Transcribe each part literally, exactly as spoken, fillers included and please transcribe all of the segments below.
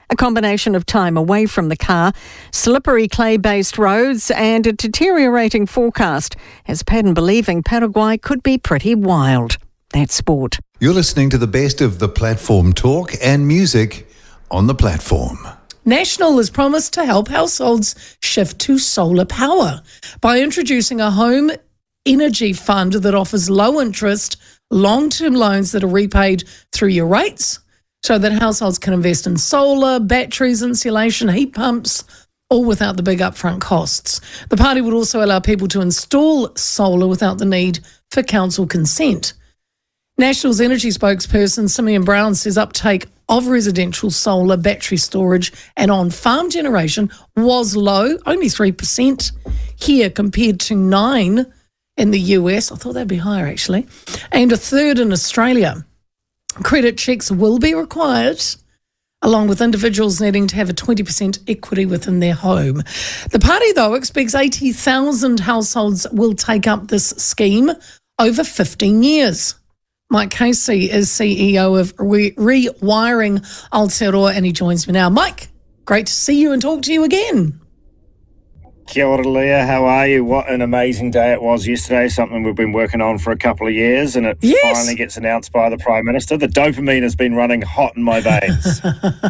A combination of time away from the car, slippery clay-based roads and a deteriorating forecast has Paddon believing Paraguay could be pretty wild. That's sport. You're listening to the best of the platform talk and music on the platform. National has promised to help households shift to solar power by introducing a home energy fund that offers low interest, long-term loans that are repaid through your rates so that households can invest in solar, batteries, insulation, heat pumps, all without the big upfront costs. The party would also allow people to install solar without the need for council consent. National's energy spokesperson Simeon Brown says uptake of residential solar, battery storage and on-farm generation was low, only three percent here compared to nine percent in the U S. I thought that'd be higher actually, and a third in Australia. Credit checks will be required, along with individuals needing to have a twenty percent equity within their home. The party, though, expects eighty thousand households will take up this scheme over fifteen years. Mike Casey is C E O of Re- Rewiring Aotearoa, and he joins me now. Mike, great to see you and talk to you again. Kia ora, Leah. How are you? What an amazing day it was yesterday, something we've been working on for a couple of years, and it yes. finally gets announced by the Prime Minister. The dopamine has been running hot in my veins.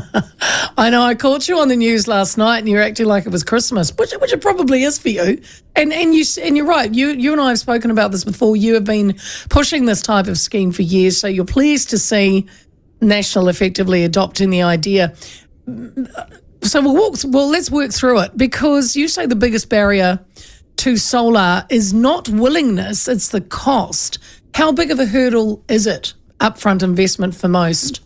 I know, I caught you on the news last night and you're acting like it was Christmas, which, which it probably is for you. And and, you, and you're right, you, you and I have spoken about this before. You have been pushing this type of scheme for years, so you're pleased to see National effectively adopting the idea. So we'll walk, well, let's work through it, because you say the biggest barrier to solar is not willingness, it's the cost. How big of a hurdle is it, upfront investment for most?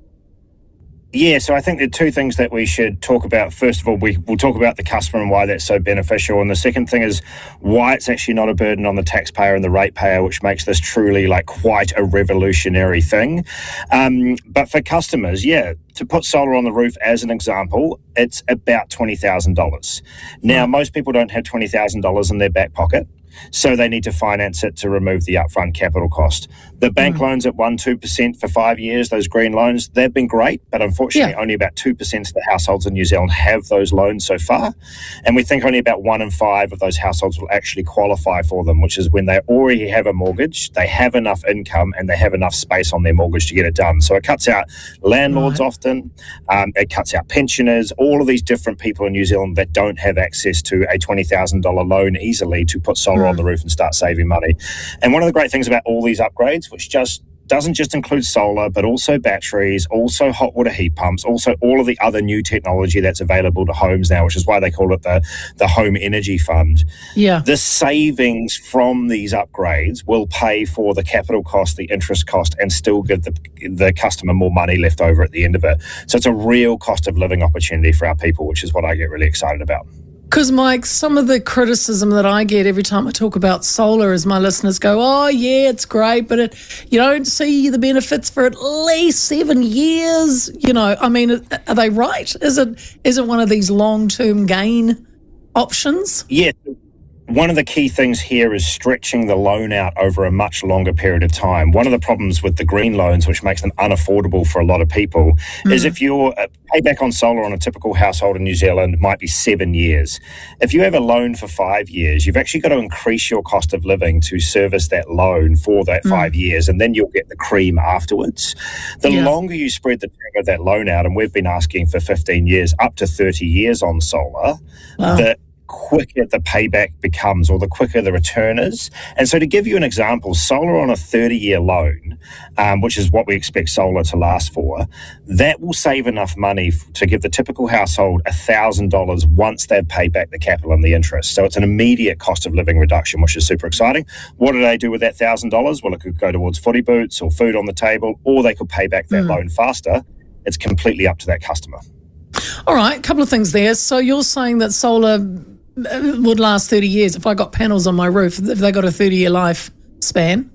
Yeah, so I think there are two things that we should talk about. First of all, we, we'll talk about the customer and why that's so beneficial. And the second thing is why it's actually not a burden on the taxpayer and the ratepayer, which makes this truly like quite a revolutionary thing. Um, but for customers, yeah, to put solar on the roof as an example, it's about twenty thousand dollars. Now, most people don't have twenty thousand dollars in their back pocket, so they need to finance it to remove the upfront capital cost. The bank mm. loans at one to two percent for five years, those green loans, they've been great, but unfortunately yeah. only about two percent of the households in New Zealand have those loans so far. And we think only about one in five of those households will actually qualify for them, which is when they already have a mortgage, they have enough income, and they have enough space on their mortgage to get it done. So it cuts out landlords right. often, um, it cuts out pensioners, all of these different people in New Zealand that don't have access to a twenty thousand dollars loan easily to put solar mm. on the roof and start saving money. And one of the great things about all these upgrades, which just doesn't just include solar, but also batteries, also hot water heat pumps, also all of the other new technology that's available to homes now, which is why they call it the, the Home Energy Fund. Yeah. The savings from these upgrades will pay for the capital cost, the interest cost, and still give the, the customer more money left over at the end of it. So it's a real cost of living opportunity for our people, which is what I get really excited about. Because, Mike, some of the criticism that I get every time I talk about solar is my listeners go, oh, yeah, it's great, but it, you don't see the benefits for at least seven years. You know, I mean, are they right? Is it is it one of these long-term gain options? Yeah. One of the key things here is stretching the loan out over a much longer period of time. One of the problems with the green loans, which makes them unaffordable for a lot of people, mm. is if your payback on solar on a typical household in New Zealand might be seven years. If you have a loan for five years, you've actually got to increase your cost of living to service that loan for that mm. five years, and then you'll get the cream afterwards. The yeah. longer you spread the term of that loan out, and we've been asking for fifteen years, up to thirty years on solar, wow. the quicker the payback becomes, or the quicker the return is. And so to give you an example, solar on a thirty-year loan, um, which is what we expect solar to last for, that will save enough money f- to give the typical household one thousand dollars once they've paid back the capital and the interest. So it's an immediate cost of living reduction, which is super exciting. What do they do with that one thousand dollars? Well, it could go towards footy boots or food on the table, or they could pay back that mm. loan faster. It's completely up to that customer. All right, a couple of things there. So you're saying that solar would last thirty years. If I got panels on my roof, if they got a thirty-year life span?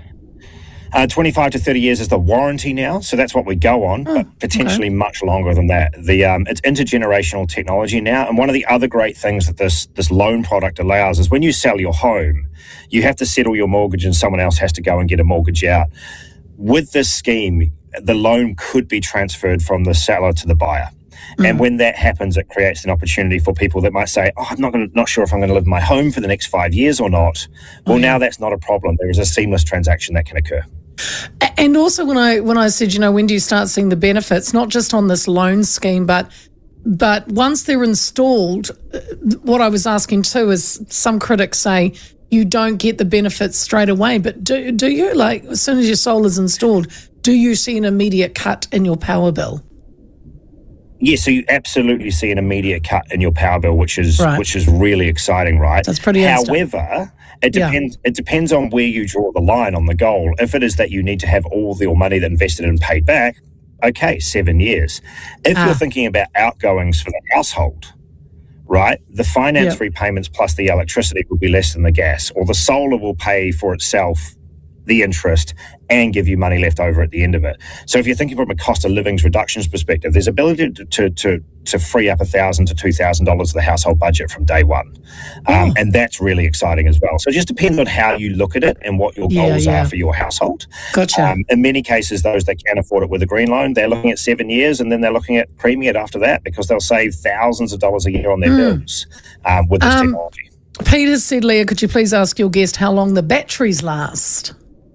Uh, twenty-five to thirty years is the warranty now, so that's what we go on, oh, but potentially okay. much longer than that. The um, it's intergenerational technology now, and one of the other great things that this this loan product allows is when you sell your home, you have to settle your mortgage and someone else has to go and get a mortgage out. With this scheme, the loan could be transferred from the seller to the buyer. Mm. And when that happens, it creates an opportunity for people that might say, oh, I'm not gonna, not sure if I'm going to live in my home for the next five years or not. Well, oh, yeah. Now that's not a problem. There is a seamless transaction that can occur. And also when I when I said, you know, when do you start seeing the benefits, not just on this loan scheme, but but once they're installed, what I was asking too is some critics say you don't get the benefits straight away. But do, do you, like, as soon as your solar's installed, do you see an immediate cut in your power bill? Yes, so you absolutely see an immediate cut in your power bill, which is right. which is really exciting, right? That's pretty However, instant. it depends. Yeah. It depends on where you draw the line on the goal. If it is that you need to have all of your money that invested and paid back, okay, seven years. If ah. you're thinking about outgoings for the household, right, the finance yep. repayments plus the electricity will be less than the gas, or the solar will pay for itself the interest and give you money left over at the end of it. So if you're thinking from a cost of living reductions perspective, there's ability to to to, to free up one thousand dollars to two thousand dollars of the household budget from day one. Um, oh. And that's really exciting as well. So it just depends on how you look at it and what your yeah, goals yeah. are for your household. Gotcha. Um, in many cases, those that can afford it with a green loan, they're looking at seven years and then they're looking at premium it after that because they'll save thousands of dollars a year on their mm. bills um, with this um, technology. Peter said, Leah, could you please ask your guest how long the batteries last?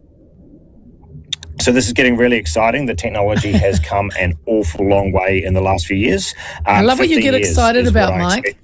So this is getting really exciting. The technology has come an awful long way in the last few years. Um, I love what you get excited about, Mike.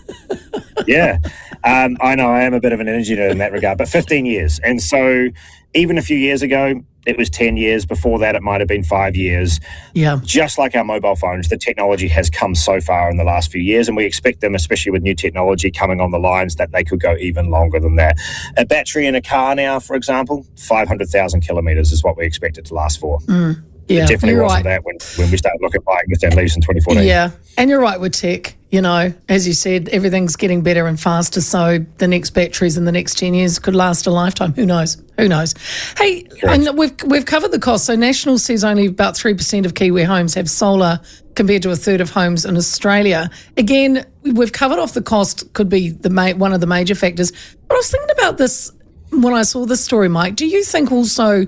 yeah, um, I know I am a bit of an energy nerd in that regard, but fifteen years. And so even a few years ago, it was ten years. Before that, it might have been five years. Yeah. Just like our mobile phones, the technology has come so far in the last few years, and we expect them, especially with new technology coming on the lines, that they could go even longer than that. A battery in a car now, for example, five hundred thousand kilometres is what we expect it to last for. Mm. Yeah, it definitely you're wasn't right. that when, when we started looking at buying Nissan Leafs in twenty fourteen. Yeah, and you're right with tech. You know, as you said, everything's getting better and faster, so the next batteries in the next ten years could last a lifetime. Who knows? Who knows? Hey, Correct. and we've we've covered the cost. So National says only about three percent of Kiwi homes have solar compared to a third of homes in Australia. Again, we've covered off the cost, could be the ma- one of the major factors. But I was thinking about this when I saw this story, Mike. Do you think also...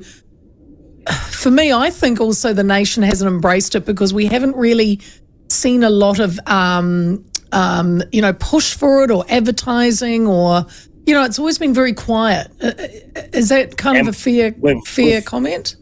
For me, I think also the nation hasn't embraced it because we haven't really seen a lot of, um, um, you know, push for it or advertising or, you know, it's always been very quiet. Uh, is that kind and of a fair, we've, fair we've, comment?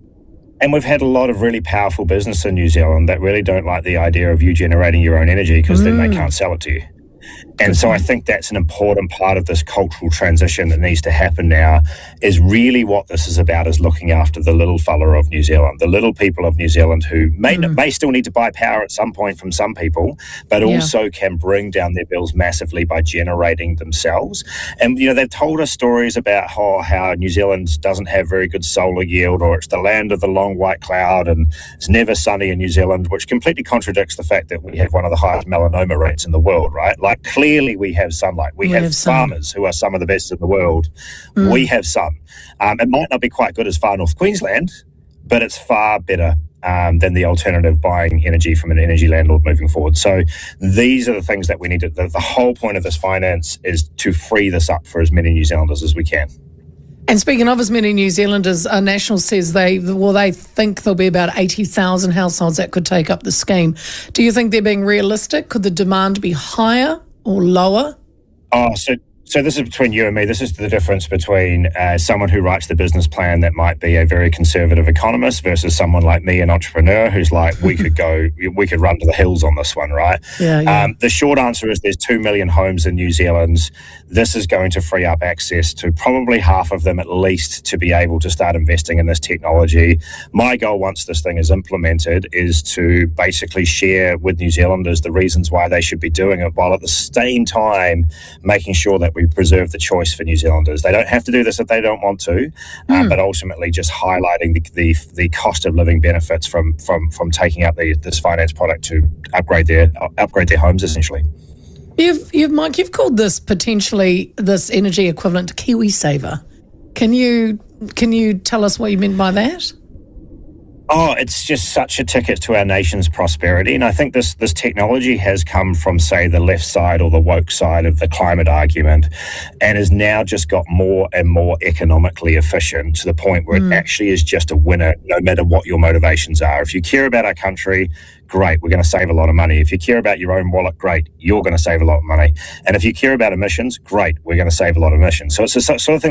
And we've had a lot of really powerful business in New Zealand that really don't like the idea of you generating your own energy because mm. then they can't sell it to you. And so I think that's an important part of this cultural transition that needs to happen now is really what this is about is looking after the little fella of New Zealand, the little people of New Zealand who may mm. may still need to buy power at some point from some people, but yeah. also can bring down their bills massively by generating themselves. And, you know, they've told us stories about how, how New Zealand doesn't have very good solar yield or it's the land of the long white cloud and it's never sunny in New Zealand, which completely contradicts the fact that we have one of the highest melanoma rates in the world, right? Like, clearly we have sunlight. We, we have, have farmers who are some of the best in the world. Mm. We have sun. Um, it might not be quite good as far north Queensland, but it's far better um, than the alternative buying energy from an energy landlord moving forward. So these are the things that we need to, the, the whole point of this finance is to free this up for as many New Zealanders as we can. And speaking of as many New Zealanders, uh, National says they, well, they think there'll be about eighty thousand households that could take up the scheme. Do you think they're being realistic? Could the demand be higher or lower? Oh, so so this is between you and me. This is the difference between uh, someone who writes the business plan that might be a very conservative economist versus someone like me, an entrepreneur, who's like, we could go, we could run to the hills on this one, right? Yeah, yeah. Um, the short answer is there's two million homes in New Zealand. This is going to free up access to probably half of them at least to be able to start investing in this technology. My goal once this thing is implemented is to basically share with New Zealanders the reasons why they should be doing it while at the same time making sure that we preserve the choice for New Zealanders. They don't have to do this if they don't want to, mm. um, but ultimately just highlighting the, the the cost of living benefits from from from taking up the, this finance product to upgrade their upgrade their homes essentially. You've, you've, Mike, you've called this potentially this energy equivalent to KiwiSaver. Can you can you tell us what you meant by that? Oh, it's just such a ticket to our nation's prosperity. And I think this, this technology has come from, say, the left side or the woke side of the climate argument and has now just got more and more economically efficient to the point where mm. it actually is just a winner no matter what your motivations are. If you care about our country, great, we're going to save a lot of money. If you care about your own wallet, great, you're going to save a lot of money. And if you care about emissions, great, we're going to save a lot of emissions. So it's a sort of thing